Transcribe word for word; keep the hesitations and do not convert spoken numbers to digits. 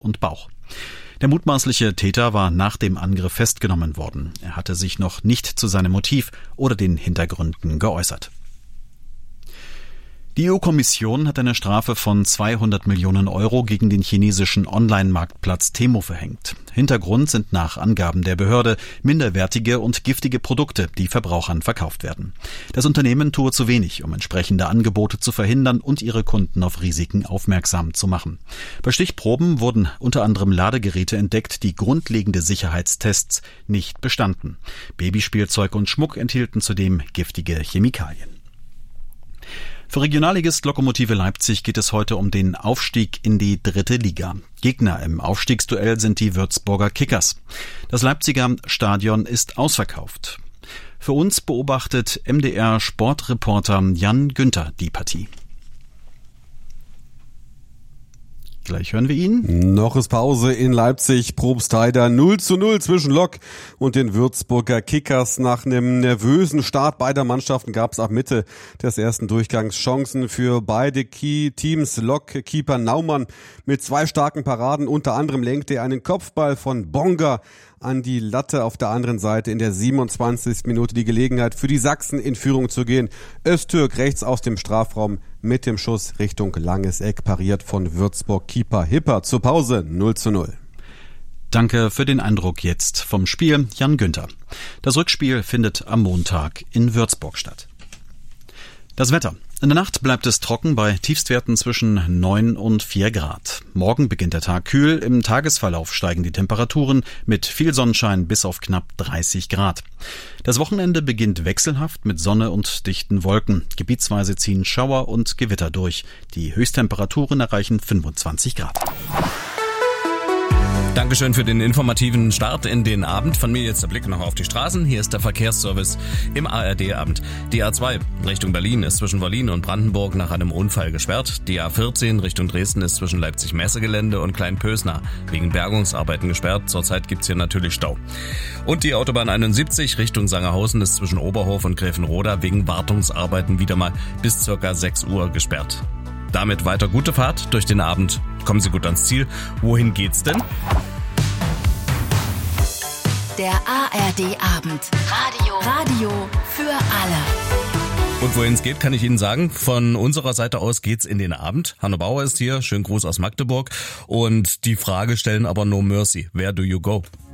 und Bauch. Der mutmaßliche Täter war nach dem Angriff festgenommen worden. Er hatte sich noch nicht zu seinem Motiv oder den Hintergründen geäußert. Die E U-Kommission hat eine Strafe von zweihundert Millionen Euro gegen den chinesischen Online-Marktplatz Temu verhängt. Hintergrund sind nach Angaben der Behörde minderwertige und giftige Produkte, die Verbrauchern verkauft werden. Das Unternehmen tue zu wenig, um entsprechende Angebote zu verhindern und ihre Kunden auf Risiken aufmerksam zu machen. Bei Stichproben wurden unter anderem Ladegeräte entdeckt, die grundlegende Sicherheitstests nicht bestanden. Babyspielzeug und Schmuck enthielten zudem giftige Chemikalien. Für Regionalligist Lokomotive Leipzig geht es heute um den Aufstieg in die dritte Liga. Gegner im Aufstiegsduell sind die Würzburger Kickers. Das Leipziger Stadion ist ausverkauft. Für uns beobachtet M D R-Sportreporter Jan Günther die Partie. Gleich hören wir ihn. Noch ist Pause in Leipzig. Probstheida null zu null zwischen Lok und den Würzburger Kickers. Nach einem nervösen Start beider Mannschaften gab es ab Mitte des ersten Durchgangs Chancen für beide Teams. Lok-Keeper Naumann mit zwei starken Paraden. Unter anderem lenkte er einen Kopfball von Bonga an die Latte. Auf der anderen Seite in der siebenundzwanzigsten Minute die Gelegenheit für die Sachsen in Führung zu gehen. Öztürk rechts aus dem Strafraum mit dem Schuss Richtung langes Eck, pariert von Würzburg-Keeper Hipper. Zur Pause null zu null. Danke für den Eindruck jetzt vom Spiel, Jan Günther. Das Rückspiel findet am Montag in Würzburg statt. Das Wetter. In der Nacht bleibt es trocken bei Tiefstwerten zwischen neun und vier Grad. Morgen beginnt der Tag kühl. Im Tagesverlauf steigen die Temperaturen mit viel Sonnenschein bis auf knapp dreißig Grad. Das Wochenende beginnt wechselhaft mit Sonne und dichten Wolken. Gebietsweise ziehen Schauer und Gewitter durch. Die Höchsttemperaturen erreichen fünfundzwanzig Grad. Dankeschön für den informativen Start in den Abend. Von mir jetzt der Blick noch auf die Straßen. Hier ist der Verkehrsservice im A R D-Abend. Die A zwei Richtung Berlin ist zwischen Berlin und Brandenburg nach einem Unfall gesperrt. Die A vierzehn Richtung Dresden ist zwischen Leipzig-Messegelände und Kleinpösna wegen Bergungsarbeiten gesperrt. Zurzeit gibt's hier natürlich Stau. Und die Autobahn einundsiebzig Richtung Sangerhausen ist zwischen Oberhof und Gräfenroda wegen Wartungsarbeiten wieder mal bis circa sechs Uhr gesperrt. Damit weiter gute Fahrt durch den Abend. Kommen Sie gut ans Ziel. Wohin geht's denn? Der A R D-Abend. Radio. Radio für alle. Und wohin es geht, kann ich Ihnen sagen. Von unserer Seite aus geht's in den Abend. Hanno Bauer ist hier. Schönen Gruß aus Magdeburg. Und die Frage stellen aber No Mercy. Where do you go?